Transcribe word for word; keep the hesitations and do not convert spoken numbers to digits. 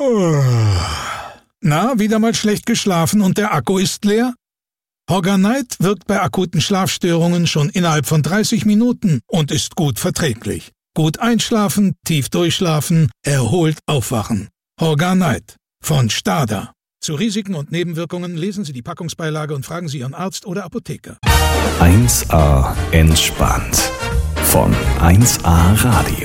Na, wieder mal schlecht geschlafen und der Akku ist leer? Hogger-Night wirkt bei akuten Schlafstörungen schon innerhalb von dreißig Minuten und ist gut verträglich. Gut einschlafen, tief durchschlafen, erholt aufwachen. Hogger-Night von Stada. Zu Risiken und Nebenwirkungen lesen Sie die Packungsbeilage und fragen Sie Ihren Arzt oder Apotheker. eins A entspannt von eins A Radio.